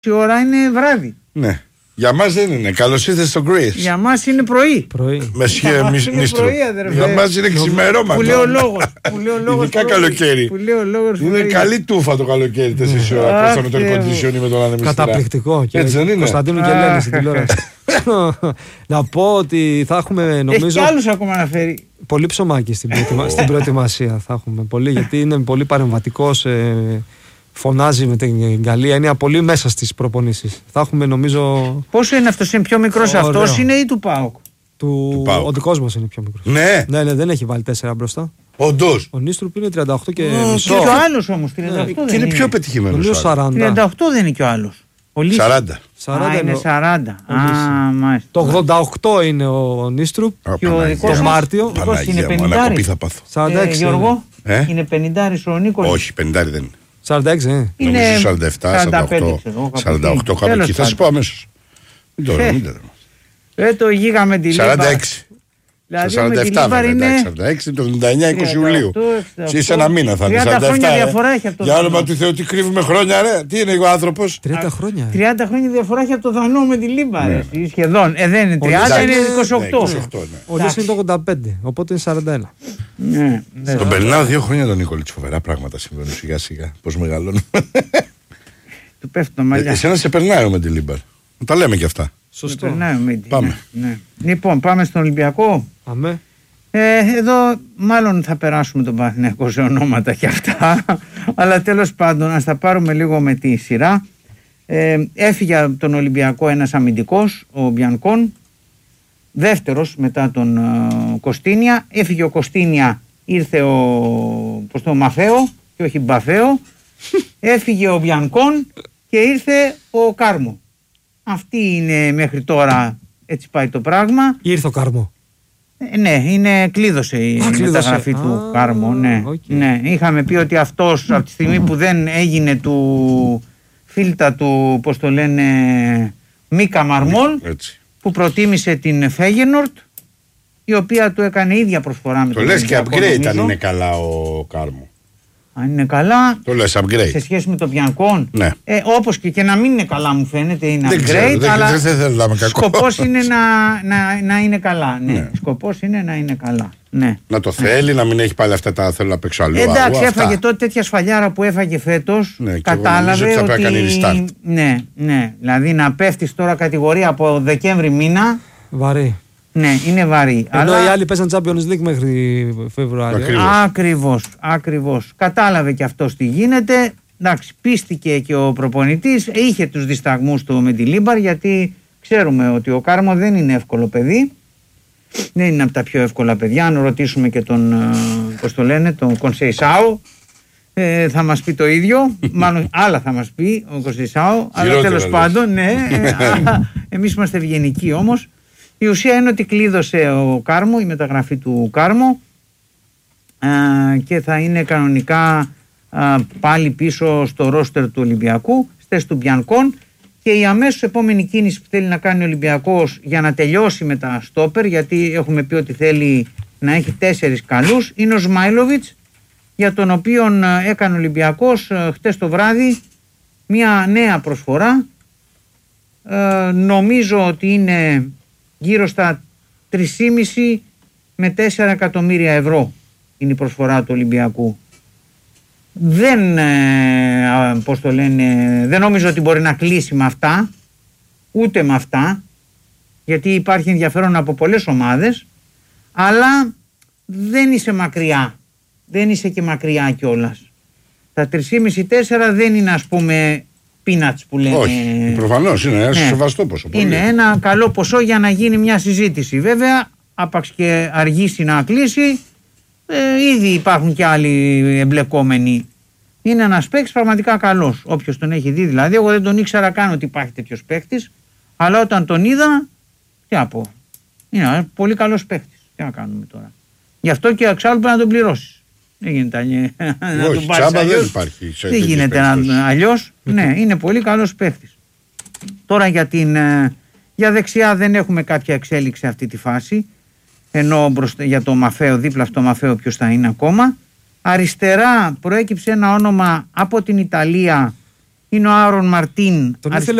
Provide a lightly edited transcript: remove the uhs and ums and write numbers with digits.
Η ώρα είναι βράδυ. Ναι. Για μας δεν είναι. Καλώς ήρθες στο Greece. Για μας είναι πρωί. Μεσχέ Μίστρο. Για μας είναι ξημερώματα. Που λέει ο λόγος. Ειδικά καλοκαίρι. Είναι καλή τούφα το καλοκαίρι 4 ώρα. Κώστα με το air conditioning με τον ανεμιστήρα. Καταπληκτικό. Έτσι δεν είναι? Κωνσταντίνου και Ελένη στην τηλεόραση. Να πω ότι θα έχουμε, νομίζω. Έχει κι άλλους ακόμα να φέρει. Πολύ ψωμάκι στην προετοιμασία θα έχουμε. Πολύ, γιατί είναι πολύ παρεμβατικός. Φωνάζει με την Γαλλία, είναι πολύ μέσα στις προπονήσεις. Θα έχουμε, νομίζω. Πόσο είναι αυτός, είναι πιο μικρός αυτός είναι ή του ΠΑΟΚ? Ο δικός μας είναι πιο μικρός. Ναι. Ναι, δεν έχει βάλει 4 μπροστά. Όντως. Ο Νίστρουπ είναι 38 και μισό. Και ο άλλος όμως 38 δεν είναι. Είναι πιο πετυχημένος. Νομίζω 40. 38 δεν είναι και ο άλλος. 40. Είναι 40. Μάλιστα. Το 88 είναι ο Νίστρουπ. Και ο δικός το Μάρτιο. είναι 50. Ανακοπή θα πάθω. 46. Γιώργο, είναι 50 ο Νίκος. Όχι, 50 δεν είναι. 46, νομίζω 47, 48 κάπου εκεί. Θα σου πω αμέσως. Το γίγα με τη Λίμπαρ. 46. Δηλαδή 47 είναι 46, το 79 20 Ιουλίου. Σε ένα μήνα θα είναι 47. 30 χρόνια διαφορά έχει από το Για όνομα του Θεού, τι κρύβουμε χρόνια, ρε. Τι είναι ο άνθρωπος? 30 χρόνια. 30 χρόνια διαφορά έχει από το Δανό με τη Λίμπαρ. Σχεδόν. Δεν είναι 30, είναι 28. Ο Λίς είναι το 85, οπότε είναι 41. Τον περνάω 2 χρόνια τον Νίκολιτς. Φοβερά πράγματα συμβαίνουν σιγά σιγά. Πώς μεγαλώνουν. Του πέφτει το μαλλιά. Εσένα σε περνάει με τη Λίμπαρ. Τα λέμε κι αυτά. Σωστό. Πάμε. Λοιπόν, πάμε στον Ολυμπιακό. Αμέ. Εδώ μάλλον θα περάσουμε τον Παναθηναϊκό σε ονόματα και αυτά. Αλλά τέλος πάντων, ας τα πάρουμε λίγο με τη σειρά. Έφυγε από τον Ολυμπιακό ένας αμυντικός, ο Μπιανκόν. Δεύτερος μετά τον Κωστίνια. Έφυγε ο Κωστίνια, ήρθε ο Μαφέο και όχι Μπαφέο. Έφυγε ο Μπιανκόν και ήρθε ο Κάρμο. Αυτή είναι μέχρι τώρα, έτσι πάει το πράγμα. Ήρθε ο Κάρμο. Ναι, κλείδωσε η μεταγραφή του Κάρμο. Ναι. Είχαμε πει ότι αυτός από τη στιγμή που δεν έγινε του φίλτα του, πώς το λένε, Μίκα Μαρμόλ, που προτίμησε την Φέγενορτ, η οποία του έκανε ίδια προσφορά με τον Ολυμπιακό. Το λες και upgrade αν είναι καλά ο Κάρμο. Αν είναι καλά, το λες upgrade. Σε σχέση με τον Μπιανκόν, ναι. Όπως και να μην είναι καλά μου φαίνεται, είναι δεν upgrade, ξέρω, αλλά σκοπός είναι να είναι καλά. Ναι. Σκοπός είναι να είναι καλά. Ναι. Να το θέλει, να μην έχει πάλι αυτά τα θέλω να παίξω αλλού. Εντάξει, έφαγε τότε τέτοια σφαλιάρα που έφαγε φέτος. Ναι, κατάλαβε ότι. Ναι. Δηλαδή να πέφτεις τώρα κατηγορία από Δεκέμβρη μήνα. Βαρύ. Ναι, είναι βαρύ. Ενώ οι άλλοι παίζαν Champions League μέχρι Φεβρουάριο. Ακριβώς. Κατάλαβε και αυτός τι γίνεται. Εντάξει, πίστηκε και ο προπονητής. Είχε τους δισταγμούς του με τη Λίμπαρ, γιατί ξέρουμε ότι ο Κάρμο δεν είναι εύκολο παιδί. Δεν είναι από τα πιο εύκολα παιδιά. Αν ρωτήσουμε και τον, πώς το λένε, τον Κονσεϊσάο, θα μας πει το ίδιο. Μάλλον άλλα θα μας πει ο Κονσεϊσάο. Αλλά τέλος πάντων, ναι. Εμείς είμαστε ευγενικοί όμως. Η ουσία είναι ότι κλείδωσε ο Κάρμο, η μεταγραφή του Κάρμο, και θα είναι κανονικά πάλι πίσω στο ρόστερ του Ολυμπιακού, στες του Μπιανκόν, και η αμέσως επόμενη κίνηση που θέλει να κάνει ο Ολυμπιακός για να τελειώσει με τα στόπερ, γιατί έχουμε πει ότι θέλει να έχει 4 καλούς, είναι ο Σμάιλοβιτς, για τον οποίο έκανε ο Ολυμπιακός χτες το βράδυ μια νέα προσφορά. Νομίζω ότι είναι γύρω στα 3,5 με 4 εκατομμύρια ευρώ είναι η προσφορά του Ολυμπιακού. Δεν, δεν νομίζω ότι μπορεί να κλείσει με αυτά, ούτε με αυτά, γιατί υπάρχει ενδιαφέρον από πολλές ομάδες, αλλά δεν είσαι μακριά, δεν είσαι και μακριά κιόλας. Τα 3,5-4 δεν είναι, ας πούμε, peanuts που λένε. Όχι, προφανώς είναι ένα σεβαστό ποσό. Είναι ένα καλό ποσό για να γίνει μια συζήτηση. Βέβαια, άπαξ και αργήσει να κλείσει, ήδη υπάρχουν και άλλοι εμπλεκόμενοι. Είναι ένας παίκτης πραγματικά καλός. Όποιος τον έχει δει, δηλαδή, εγώ δεν τον ήξερα καν ότι υπάρχει τέτοιος παίκτης, αλλά όταν τον είδα, τι να πω, είναι ένας πολύ καλός παίκτης. Τι να κάνουμε τώρα. Γι' αυτό και εξάλλου πρέπει να τον πληρώσεις. Δεν γίνεται να τον πάρεις αλλιώς. Δεν υπάρχει. Δεν γίνεται αλλιώς. Ναι, είναι πολύ καλός παίκτης. Τώρα για δεξιά δεν έχουμε κάποια εξέλιξη αυτή τη φάση. Ενώ για το Μαφέο, δίπλα στο Μαφέο ποιος θα είναι ακόμα. Αριστερά προέκυψε ένα όνομα από την Ιταλία, είναι ο Άρον Μαρτίν. Τον ήθελε